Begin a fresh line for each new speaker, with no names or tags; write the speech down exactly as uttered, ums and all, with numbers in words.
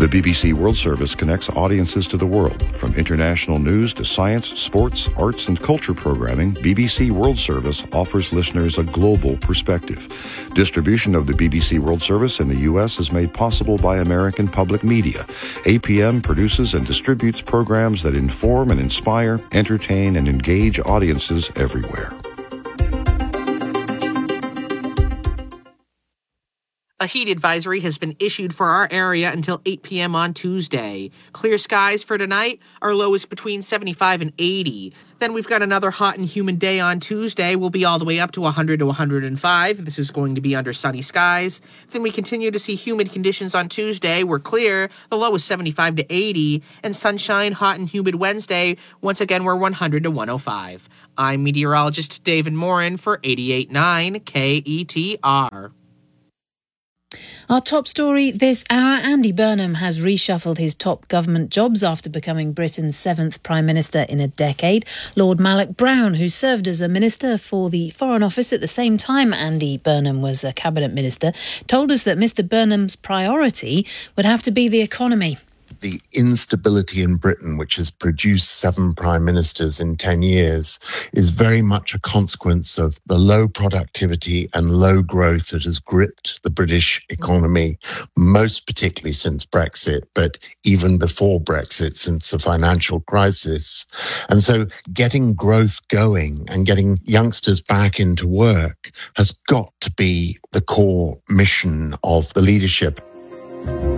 The B B C World Service connects audiences to the world. From international news to science, sports, arts, and culture programming, B B C World Service offers listeners a global perspective. Distribution of the B B C World Service in the U S is made possible by American Public Media. A P M produces and distributes programs that inform and inspire, entertain, and engage audiences everywhere.
A heat advisory has been issued for our area until eight p.m. on Tuesday. Clear skies for tonight. Our low is between seventy-five and eighty. Then we've got another hot and humid day on Tuesday. We'll be all the way up to one hundred to one hundred five. This is going to be under sunny skies. Then we continue to see humid conditions on Tuesday. We're clear. The low is seventy-five to eighty. And sunshine, hot and humid Wednesday. Once again, we're one hundred to one oh five. I'm meteorologist David Morin for eighty-eight point nine K E T R.
Our top story this hour, Andy Burnham has reshuffled his top government jobs after becoming Britain's seventh Prime Minister in a decade. Lord Malloch Brown, who served as a Minister for the Foreign Office at the same time Andy Burnham was a Cabinet Minister, told us that Mr Burnham's priority would have to be the economy.
The instability in Britain, which has produced seven prime ministers in ten years, is very much a consequence of the low productivity and low growth that has gripped the British economy, most particularly since Brexit, but even before Brexit, since the financial crisis. And so getting growth going and getting youngsters back into work has got to be the core mission of the leadership.